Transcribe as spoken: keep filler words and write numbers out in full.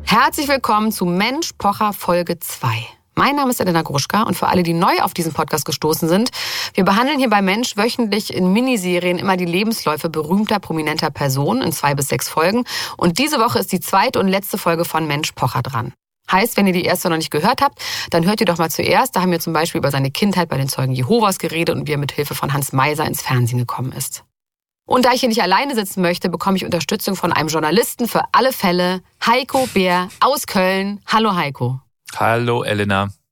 Herzlich willkommen zu Mensch Pocher Folge zwei. Mein Name ist Elena Gruschka und für alle, die neu auf diesen Podcast gestoßen sind, wir behandeln hier bei Mensch wöchentlich in Miniserien immer die Lebensläufe berühmter, prominenter Personen in zwei bis sechs Folgen. Und diese Woche ist die zweite und letzte Folge von Mensch Pocher dran. Heißt, wenn ihr die erste noch nicht gehört habt, dann hört ihr doch mal zuerst. Da haben wir zum Beispiel über seine Kindheit bei den Zeugen Jehovas geredet und wie er mit Hilfe von Hans Meiser ins Fernsehen gekommen ist. Und da ich hier nicht alleine sitzen möchte, bekomme ich Unterstützung von einem Journalisten für alle Fälle, Heiko Bär aus Köln. Hallo Heiko. Hallo Elena.